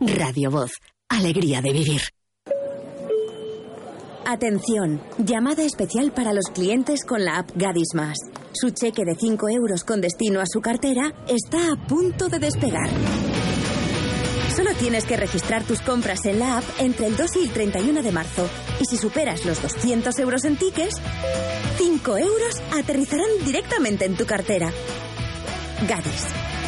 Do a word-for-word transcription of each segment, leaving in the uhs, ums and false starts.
Radio Voz. Alegría de vivir. Atención, llamada especial para los clientes con la app Gadis Más. Su cheque de cinco euros con destino a su cartera está a punto de despegar. Solo tienes que registrar tus compras en la app entre el dos y el treinta y uno de marzo. Y si superas los doscientos euros en tickets, cinco euros aterrizarán directamente en tu cartera. Gadis.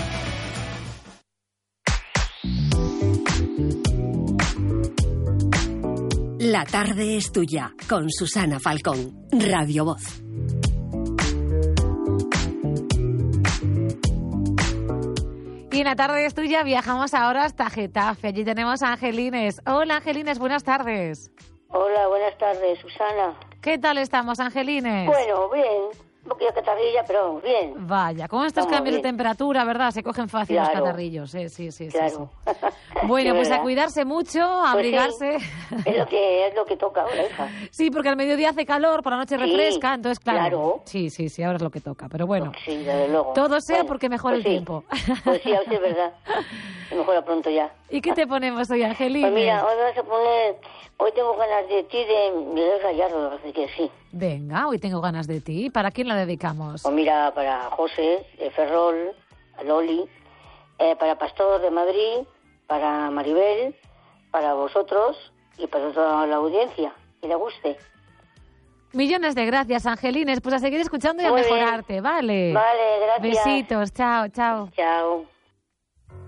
La tarde es tuya, con Susana Falcón, Radio Voz. Y en la tarde es tuya viajamos ahora hasta Getafe. Allí tenemos a Angelines. Hola, Angelines, buenas tardes. Hola, buenas tardes, Susana. ¿Qué tal estamos, Angelines? Bueno, bien. Un poquito de catarrilla, pero bien. Vaya, con estos Vamos, cambios bien. de temperatura, ¿verdad? Se cogen fácil Claro. los catarrillos. Sí, sí, sí. Claro. sí, sí. Bueno, Sí, pues a ¿verdad? cuidarse mucho, a Pues sí, abrigarse. es lo que es lo que toca ahora, hija. Sí, porque al mediodía hace calor, por la noche Sí, refresca, entonces claro. claro. Sí, sí, sí, ahora es lo que toca. Pero bueno, Sí, desde luego. todo sea Bueno, porque mejora pues el sí. tiempo. Pues sí, a ver si es verdad. Se mejora pronto ya. ¿Y qué te ponemos hoy, Angelines? Pues mira, hoy vas a poner... Hoy tengo ganas de ti de Miguel Gallardo, así que sí. Venga, hoy tengo ganas de ti. ¿Para quién la dedicamos? Pues mira, para José de Ferrol, a Loli, eh, para Pastor de Madrid, para Maribel, para vosotros y para toda la audiencia, que le guste. Millones de gracias, Angelines. Pues a seguir escuchando y a Muy bien. mejorarte, ¿vale? Vale, gracias. Besitos, chao, chao. Chao.